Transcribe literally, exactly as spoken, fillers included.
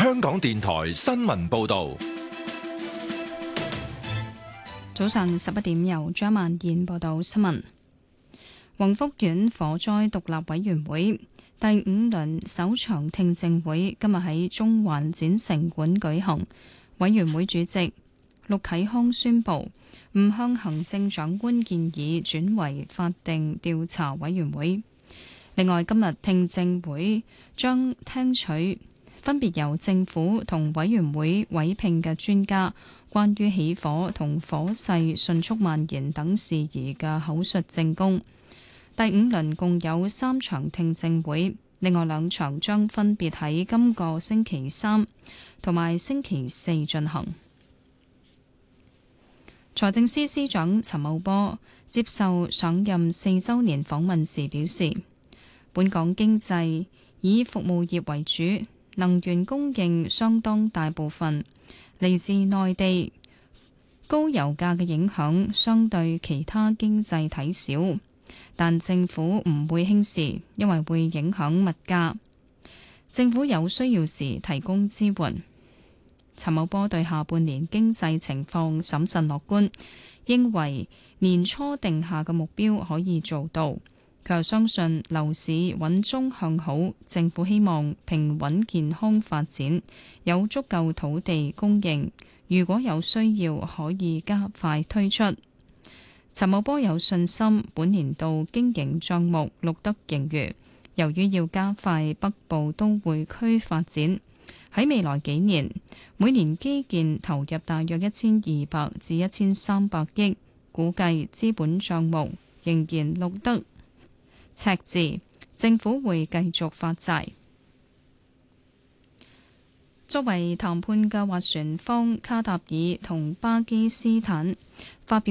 香港電台新聞報道。 早上十一點，由張曼燕報道新聞。宏福苑火災獨立委員會第五輪首場聽證會今日喺中環展城館舉行。委員會主席陸啟康宣布，唔向行政長官建議轉為法定調查委員會。另外，今日聽證會將聽取分別由政府同委員會委聘嘅專家關於起火同火勢迅速蔓延等事宜嘅口述證供。第五輪共有三場聽證會，另外兩場將分別喺今個星期三同埋星期四進行。財政司司長陳茂波接受上任四週年訪問時表示，本港經濟以服務業為主，能源供應相當大部分嚟自內地，高油價嘅影響相對其他經濟體少，但政府唔會輕視，因為會影響物價。政府有需要時提供支援。陳茂波對下半年經濟情況審慎樂觀，認為年初定下嘅目標可以做到。佢又相信樓市穩中向好，政府希望平穩健康發展，有足夠土地供應，如果有需要可以加快推出。陳茂波有信心本年度經營帳目錄得盈餘，由於要加快北部都會區發展，喺未來幾年每年基建投入大約一千二百至一千三百億，估計資本帳目仍然錄得赤字，政府會繼續發債。作為談判嘅斡旋方，卡塔爾同巴基斯坦發表